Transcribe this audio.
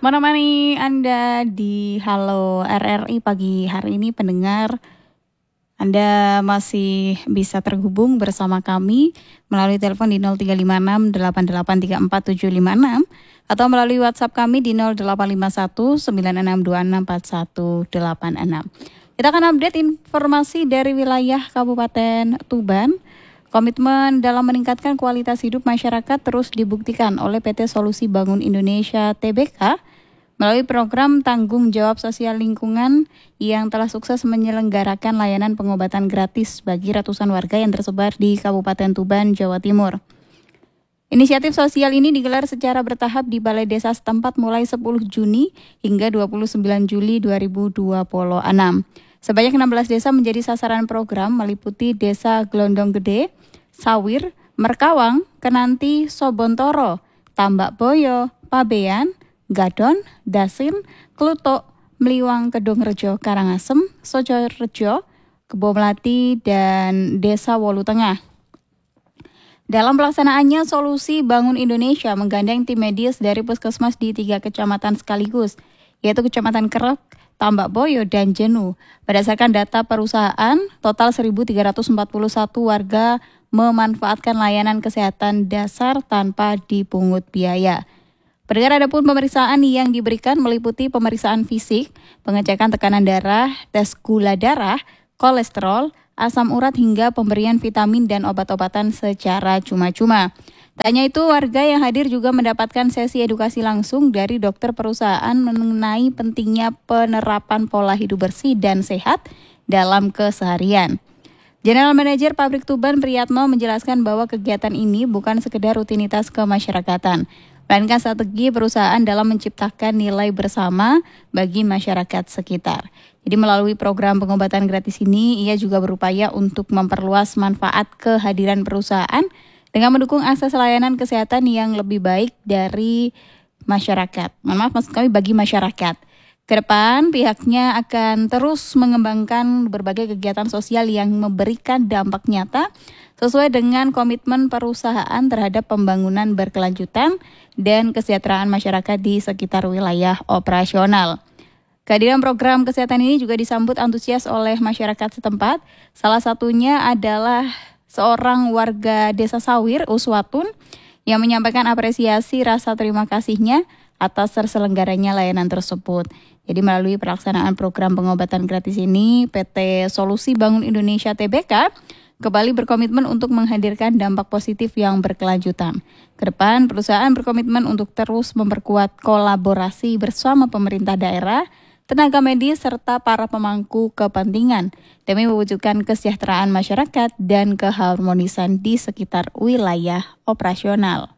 Menemani Anda di Halo RRI pagi hari ini pendengar, Anda masih bisa terhubung bersama kami melalui telepon di 0356 8834 756 atau melalui WhatsApp kami di 0851 9626 4186. Kita akan update informasi dari wilayah Kabupaten Tuban. Komitmen dalam meningkatkan kualitas hidup masyarakat terus dibuktikan oleh PT Solusi Bangun Indonesia (TBK) melalui program Tanggung Jawab Sosial Lingkungan yang telah sukses menyelenggarakan layanan pengobatan gratis bagi ratusan warga yang tersebar di Kabupaten Tuban, Jawa Timur. Inisiatif sosial ini digelar secara bertahap di Balai Desa setempat mulai 10 Juni hingga 29 Juli 2026. Sebanyak 16 desa menjadi sasaran program meliputi Desa Glondong Gede, Sawir, Merkawang, Kenanti, Sobontoro, Tambak Boyo, Pabean, Gadon, Dasin, Klutuk, Meliwang, Kedungrejo, Karangasem, Sojorejo, Kebo Melati, dan Desa Wolu Tengah. Dalam pelaksanaannya, Solusi Bangun Indonesia menggandeng tim medis dari puskesmas di 3 kecamatan sekaligus, yaitu Kecamatan Kerek, Tambak Boyo, dan Jenu. Berdasarkan data perusahaan, total 1.341 warga memanfaatkan layanan kesehatan dasar tanpa dipungut biaya. Pendengar, ada pun pemeriksaan yang diberikan meliputi pemeriksaan fisik, pengecekan tekanan darah, tes gula darah, kolesterol, asam urat hingga pemberian vitamin dan obat-obatan secara cuma-cuma. Tak hanya itu, warga yang hadir juga mendapatkan sesi edukasi langsung dari dokter perusahaan mengenai pentingnya penerapan pola hidup bersih dan sehat dalam keseharian. General Manager Pabrik Tuban Priyatno menjelaskan bahwa kegiatan ini bukan sekedar rutinitas kemasyarakatan, melainkan strategi perusahaan dalam menciptakan nilai bersama bagi masyarakat sekitar. Jadi melalui program pengobatan gratis ini, ia juga berupaya untuk memperluas manfaat kehadiran perusahaan dengan mendukung akses layanan kesehatan yang lebih baik dari masyarakat. Maksud kami bagi masyarakat. Ke depan, pihaknya akan terus mengembangkan berbagai kegiatan sosial yang memberikan dampak nyata sesuai dengan komitmen perusahaan terhadap pembangunan berkelanjutan dan kesejahteraan masyarakat di sekitar wilayah operasional. Kehadiran program kesehatan ini juga disambut antusias oleh masyarakat setempat. Salah satunya adalah seorang warga Desa Sawir, Uswatun, yang menyampaikan apresiasi rasa terima kasihnya atas terselenggaranya layanan tersebut. Jadi melalui pelaksanaan program pengobatan gratis ini, PT Solusi Bangun Indonesia (TBK) kembali berkomitmen untuk menghadirkan dampak positif yang berkelanjutan. Ke depan, perusahaan berkomitmen untuk terus memperkuat kolaborasi bersama pemerintah daerah, tenaga medis, serta para pemangku kepentingan demi mewujudkan kesejahteraan masyarakat dan keharmonisan di sekitar wilayah operasional.